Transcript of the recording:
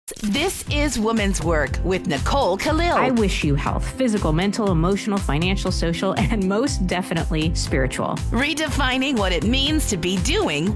This is Woman's Work with Nicole Khalil. I wish you health, physical, mental, emotional, financial, social, and most definitely spiritual. Redefining what it means to be doing